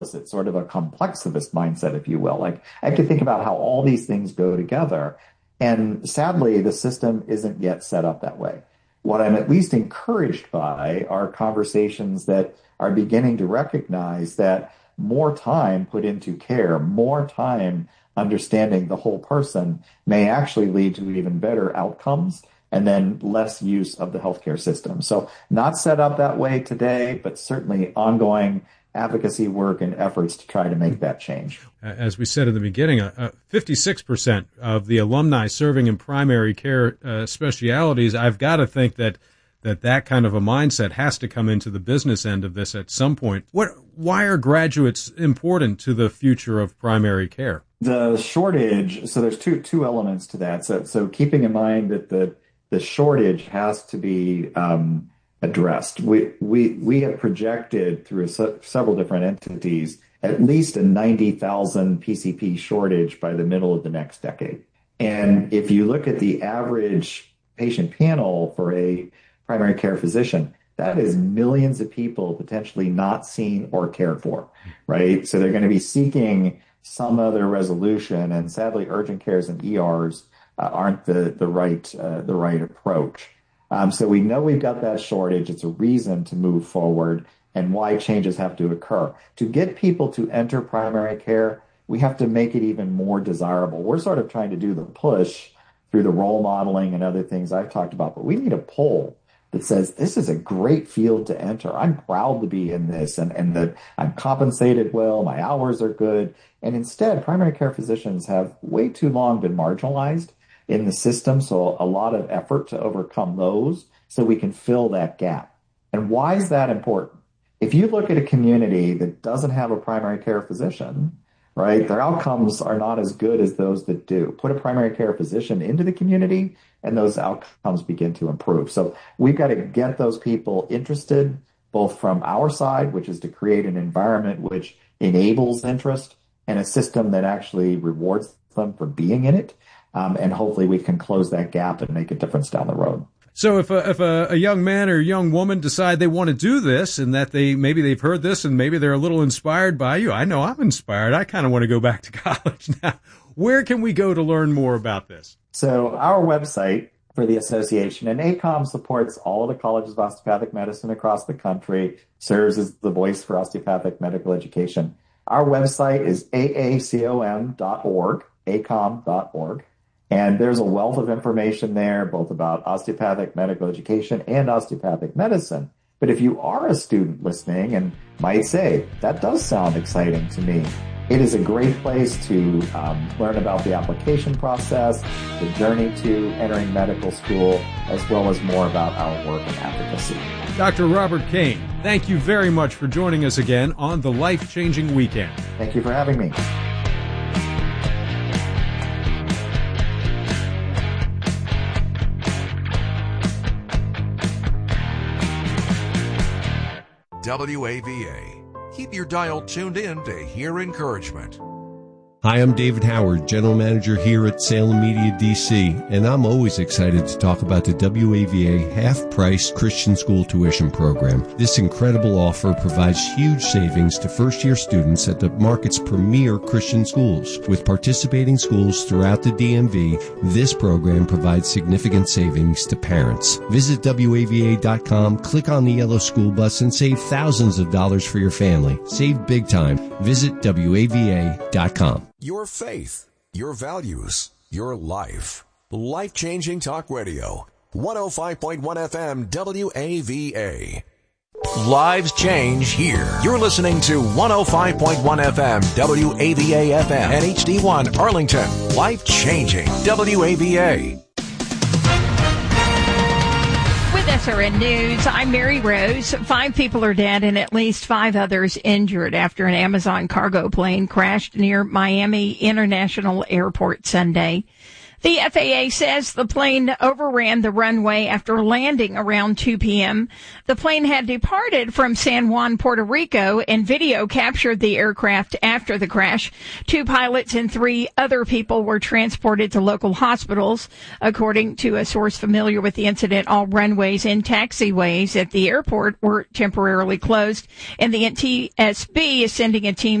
It's sort of a complexivist mindset, if you will. Like, I have to think about how all these things go together. And sadly, the system isn't yet set up that way. What I'm at least encouraged by are conversations that are beginning to recognize that more time put into care, more time understanding the whole person may actually lead to even better outcomes and then less use of the healthcare system. So not set up that way today, but certainly ongoing advocacy work and efforts to try to make that change. As we said in the beginning, 56% of the alumni serving in primary care specialties, I've got to think that kind of a mindset has to come into the business end of this at some point. Why are graduates important to the future of primary care? The shortage, so there's two elements to that. So keeping in mind that the shortage has to be addressed. We have projected through several different entities at least a 90,000 PCP shortage by the middle of the next decade. And if you look at the average patient panel for a primary care physician, that is millions of people potentially not seen or cared for, right? So they're going to be seeking some other resolution, and sadly, urgent cares and ERs aren't the right approach. So we know we've got that shortage. It's a reason to move forward and why changes have to occur. To get people to enter primary care, we have to make it even more desirable. We're sort of trying to do the push through the role modeling and other things I've talked about, but we need a pull that says this is a great field to enter. I'm proud to be in this and that I'm compensated well, my hours are good. And instead, primary care physicians have way too long been marginalized in the system, so a lot of effort to overcome those so we can fill that gap. And why is that important? If you look at a community that doesn't have a primary care physician, right, their outcomes are not as good as those that do. Put a primary care physician into the community, and those outcomes begin to improve. So we've got to get those people interested, both from our side, which is to create an environment which enables interest, and a system that actually rewards them for being in it. And hopefully we can close that gap and make a difference down the road. So if a young man or young woman decide they want to do this and that maybe they've heard this and maybe they're a little inspired by you, I know I'm inspired. I kind of want to go back to college now. Where can we go to learn more about this? So our website for the association, and ACOM supports all of the colleges of osteopathic medicine across the country, serves as the voice for osteopathic medical education. Our website is aacom.org, acom.org. And there's a wealth of information there, both about osteopathic medical education and osteopathic medicine. But if you are a student listening and might say, that does sound exciting to me, it is a great place to learn about the application process, the journey to entering medical school, as well as more about our work and advocacy. Dr. Robert Kane, thank you very much for joining us again on the Life-Changing Weekend. Thank you for having me. WAVA. Keep your dial tuned in to hear encouragement. Hi, I'm David Howard, General Manager here at Salem Media DC, and I'm always excited to talk about the WAVA half-price Christian school tuition program. This incredible offer provides huge savings to first-year students at the market's premier Christian schools. With participating schools throughout the DMV, this program provides significant savings to parents. Visit WAVA.com, click on the yellow school bus, and save thousands of dollars for your family. Save big time. Visit WAVA.com. Your faith, your values, your life. Life-changing talk radio. 105.1 FM WAVA. Lives change here. You're listening to 105.1 FM WAVA FM and HD1 Arlington. Life-changing WAVA. With SRN News, I'm Mary Rose. 5 people are dead and at least 5 others injured after an Amazon cargo plane crashed near Miami International Airport Sunday. The FAA says the plane overran the runway after landing around 2 p.m. The plane had departed from San Juan, Puerto Rico, and video captured the aircraft after the crash. 2 pilots and 3 other people were transported to local hospitals. According to a source familiar with the incident, all runways and taxiways at the airport were temporarily closed, and the NTSB is sending a team